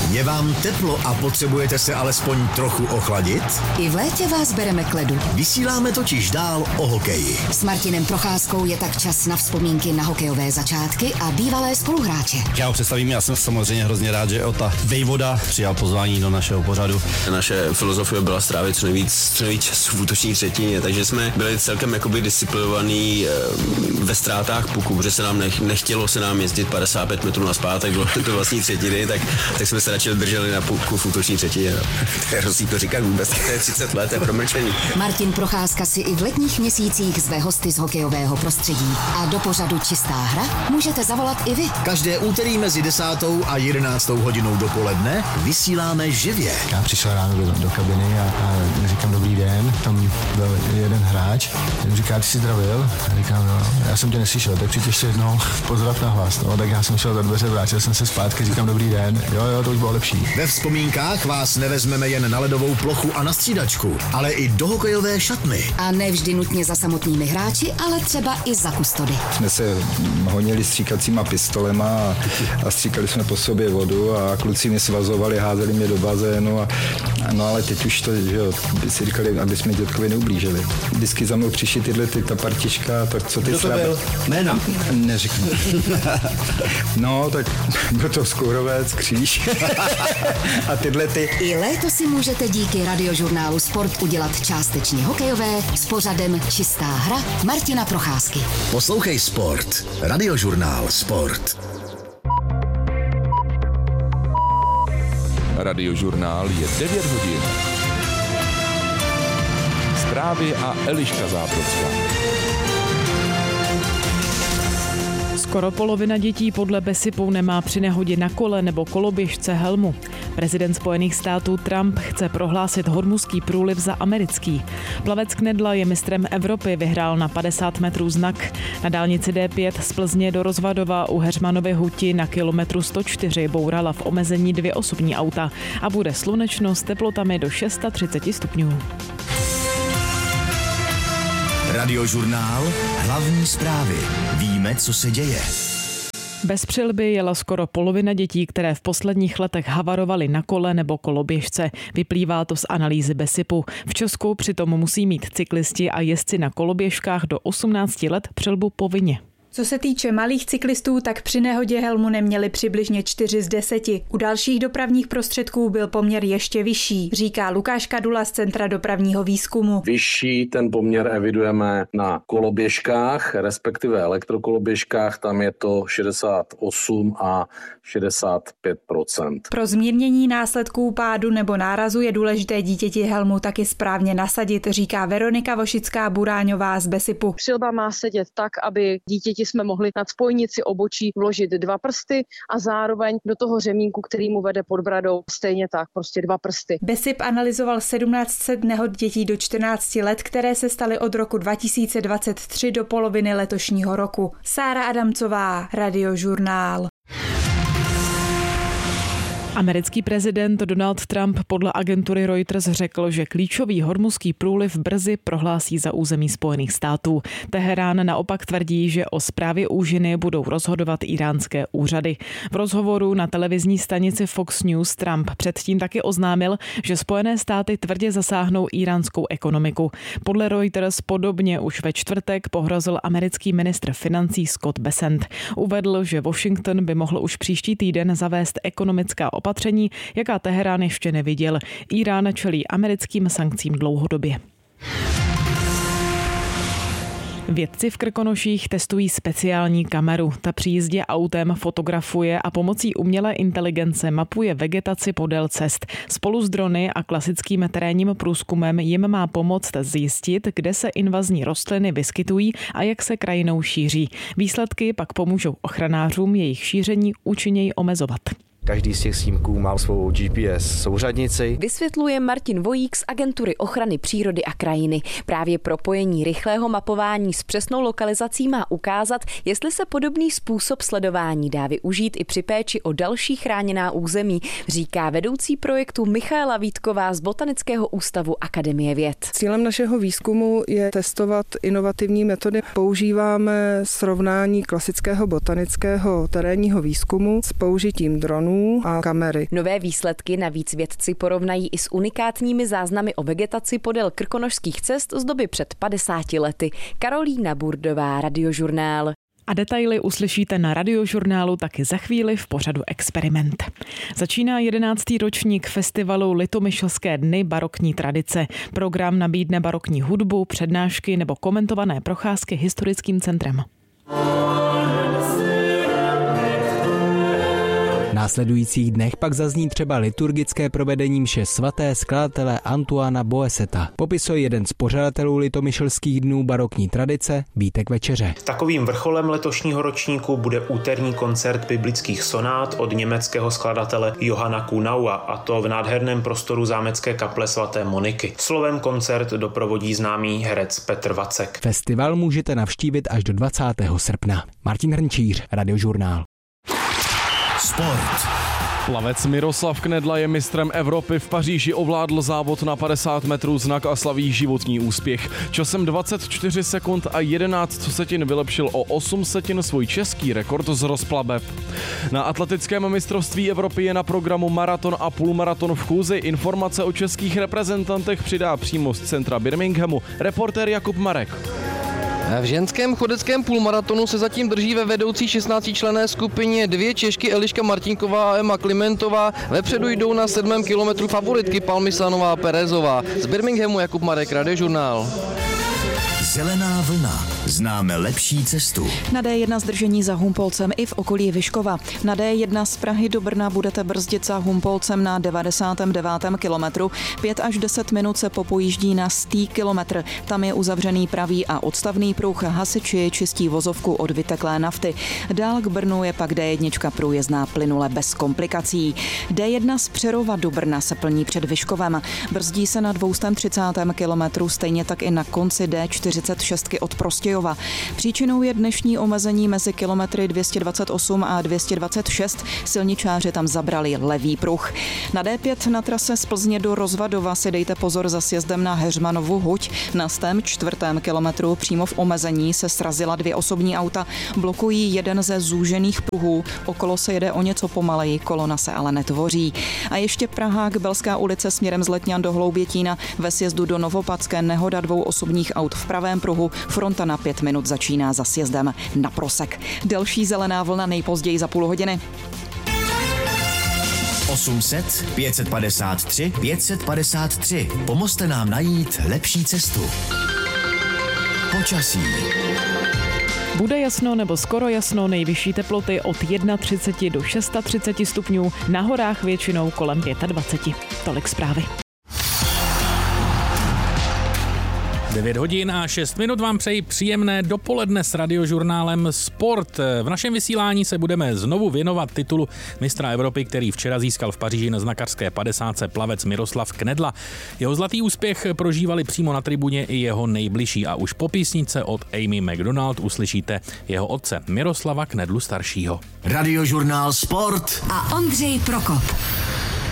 Je vám teplo a potřebujete se alespoň trochu ochladit? I v létě vás bereme k ledu. Vysíláme totiž dál o hokeji. S Martinem Procházkou je tak čas na vzpomínky na hokejové začátky a bývalé spoluhráče. Já ho představím, já jsem samozřejmě hrozně rád, že Ota Vejvoda přijal pozvání do našeho pořadu. Naše filozofie byla strávit co nejvíc času v útoční třetině, takže jsme byli celkem jakoby disciplinovaní ve ztrátách puku, protože se nám nechtělo se nám jezdit 55 metrů nazpátek do vlastní třetiny, tak jsme se radši drželi na puku v útoční třetině. No. To je hrozný to říkat vůbec, to je 30 let, to je promlčení. Martin Procházka si i v letních měsících zve hosty z hokejového prostředí. A do pořadu Čistá hra můžete zavolat i vy. Každé úterý mezi 10. a 11. hodinou dopoledne vysíláme živě. Já přišel ráno do kabiny a říkám dobrý den, tam byl jeden hráč, říká, ty jsi zdravil? A říkám, no, já jsem tě neslyšel, tak přijď ještě jednou, pozdrav na hlas, no, tak já jsem šel za dveře, vrátil jsem se zpátky, říkám dobrý den, jo, to už bylo lepší. Ve vzpomínkách vás nevezmeme jen na ledovou plochu a na střídačku, ale i do hokejové šatny. A ne vždy nutně za samotnými hráči, ale třeba i za kustody. Jsme se honili stříkacíma pistolema a stříkali jsme po sobě vodu a kluci mě svazovali, házeli mě do bazénu no ale teď už to, že jo, by si říkali, aby jsme dětkovi neublížili. Vždycky za mnou přišli ta partička, tak co ty Kdo to byl? Jména? Neřeknu. No, tak byl to Skourovec, Kříž a tyhle ty. I léto si můžete díky radiožurnálu Sport udělat částečně hokejové s pořadem Čistá hra Martina Procházky. Poslouchej Sport. Radiožurnál Sport. Radiožurnál je 9 hodin. Zprávy a Eliška Zábrodská. Skoro polovina dětí podle BESIPu nemá při nehodě na kole nebo koloběžce helmu. Prezident Spojených států Trump chce prohlásit Hormuzský průliv za americký. Plavec Knedla je mistrem Evropy, vyhrál na 50 metrů znak. Na dálnici D5 z Plzně do Rozvadova u Heřmanovy huti na kilometru 104 bourala v omezení 2 osobní auta a bude slunečno s teplotami do 630 stupňů. Radiožurnál. Hlavní zprávy. Víme, co se děje. Bez přilby jela skoro polovina dětí, které v posledních letech havarovaly na kole nebo koloběžce. Vyplývá to z analýzy BESIPu. V Česku přitom musí mít cyklisti a jezdci na koloběžkách do 18 let přilbu povinně. Co se týče malých cyklistů, tak při nehodě helmu neměli přibližně 4 z 10. U dalších dopravních prostředků byl poměr ještě vyšší, říká Lukáš Kadula z Centra dopravního výzkumu. Vyšší ten poměr evidujeme na koloběžkách, respektive elektrokoloběžkách, tam je to 68 a 65%. Pro zmírnění následků pádu nebo nárazu je důležité dítěti helmu taky správně nasadit, říká Veronika Vošická-Buráňová z BESIPu. Přilba má sedět tak, aby dítěti jsme mohli nad spojnici obočí vložit 2 prsty a zároveň do toho řemínku, který mu vede pod bradou, stejně tak, prostě 2 prsty. BESIP analyzoval 1700 nehod dětí do 14 let, které se staly od roku 2023 do poloviny letošního roku. Sára Adamcová, Radiožurnál. Americký prezident Donald Trump podle agentury Reuters řekl, že klíčový Hormuzský průliv brzy prohlásí za území Spojených států. Teherán naopak tvrdí, že o správě úžiny budou rozhodovat iránské úřady. V rozhovoru na televizní stanici Fox News Trump předtím taky oznámil, že Spojené státy tvrdě zasáhnou iránskou ekonomiku. Podle Reuters podobně už ve čtvrtek pohrozil americký ministr financí Scott Bessent. Uvedl, že Washington by mohl už příští týden zavést ekonomická opatření, jaká Teherán ještě neviděl. Irán čelí americkým sankcím dlouhodobě. Vědci v Krkonoších testují speciální kameru. Ta při jízdě autem fotografuje a pomocí umělé inteligence mapuje vegetaci podél cest. Spolu s drony a klasickým terénním průzkumem jim má pomoct zjistit, kde se invazní rostliny vyskytují a jak se krajinou šíří. Výsledky pak pomůžou ochranářům jejich šíření účinněji omezovat. Každý z těch snímků má svou GPS souřadnici. Vysvětluje Martin Vojík z Agentury ochrany přírody a krajiny. Právě propojení rychlého mapování s přesnou lokalizací má ukázat, jestli se podobný způsob sledování dá využít i při péči o další chráněná území, říká vedoucí projektu Michaela Vítková z Botanického ústavu Akademie věd. Cílem našeho výzkumu je testovat inovativní metody. Používáme srovnání klasického botanického terénního výzkumu s použitím dronů dronů a kamery. Nové výsledky navíc vědci porovnají i s unikátními záznamy o vegetaci podél krkonošských cest z doby před 50 lety. Karolína Burdová, Radiožurnál. A detaily uslyšíte na Radiožurnálu taky za chvíli v pořadu Experiment. Začíná 11. ročník festivalu Litomyšlské dny barokní tradice. Program nabídne barokní hudbu, přednášky nebo komentované procházky historickým centrem. V následujících dnech pak zazní třeba liturgické provedení mše svaté skladatele Antoána Boeseta. Popisuje jeden z pořadatelů Litomyšlských dnů barokní tradice Vítek Večeře. Takovým vrcholem letošního ročníku bude úterní koncert biblických sonát od německého skladatele Johanna Kunaua, a to v nádherném prostoru zámecké kaple svaté Moniky. Slovem koncert doprovodí známý herec Petr Vacek. Festival můžete navštívit až do 20. srpna. Martin Hrnčíř, Radiožurnál. Sport. Plavec Miroslav Knedla je mistrem Evropy. V Paříži ovládl závod na 50 metrů znak a slaví životní úspěch. Časem 24 sekund a 11 setin vylepšil o 8 setin svůj český rekord z rozplaveb. Na atletickém mistrovství Evropy je na programu maraton a půlmaraton v Chůzi. Informace o českých reprezentantech přidá přímo z centra Birminghamu reportér Jakub Marek. V ženském chodeckém půlmaratonu se zatím drží ve vedoucí 16členné skupině 2 Češky Eliška Martinková a Emma Klimentová. Vepředu jdou na 7. kilometru favoritky Palmisanová Perezová. Z Birminghamu Jakub Marek, Radiožurnál. Zelená vlna. Známe lepší cestu. Na D1 zdržení za Humpolcem i v okolí Vyškova. Na D1 z Prahy do Brna budete brzdit za Humpolcem na 99. kilometru. 5 až 10 minut se popojíždí na 100 kilometr. Tam je uzavřený pravý a odstavný pruh. Hasiči čistí vozovku od vyteklé nafty. Dál k Brnu je pak D1 průjezdná plynule bez komplikací. D1 z Přerova do Brna se plní před Vyškovem. Brzdí se na 230. kilometru, stejně tak i na konci D46 od Prostějova. Příčinou je dnešní omezení mezi kilometry 228 a 226. Silničáři tam zabrali levý pruh. Na D5 na trase z Plzně do Rozvadova si dejte pozor za sjezdem na Heřmanovu huť. Na 104. kilometru přímo v omezení se srazila 2 osobní auta. Blokují jeden ze zúžených pruhů. Okolo se jede o něco pomaleji, kolona se ale netvoří. A ještě Prahák, Belská ulice směrem z Letňan do Hloubětína. Ve sjezdu do Novopadské nehoda 2 osobních aut v pravém pruhu. Fronta na 5 minut začíná za sjezdem na Prosek. Delší zelená vlna nejpozději za půl hodiny. 800 553 553. Pomozte nám najít lepší cestu. Počasí. Bude jasno nebo skoro jasno, nejvyšší teploty od 31 do 36 stupňů, na horách většinou kolem 25. Tolik zprávy. 9 hodin a 6 minut vám přeji příjemné dopoledne s Radiožurnálem Sport. V našem vysílání se budeme znovu věnovat titulu mistra Evropy, který včera získal v Paříži na znakařské 50 plavec Miroslav Knedla. Jeho zlatý úspěch prožívali přímo na tribuně i jeho nejbližší a už po písničce od Amy McDonald uslyšíte jeho otce Miroslava Knedlu staršího. Radiožurnál Sport a Ondřej Prokop.